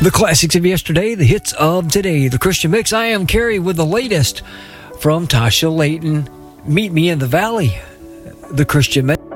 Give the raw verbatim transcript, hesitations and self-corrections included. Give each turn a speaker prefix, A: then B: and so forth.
A: The classics of yesterday, the hits of today, the Christian Mix. I am Carrie with the latest from Tasha Layton. Meet me in the Valley, the Christian Mix.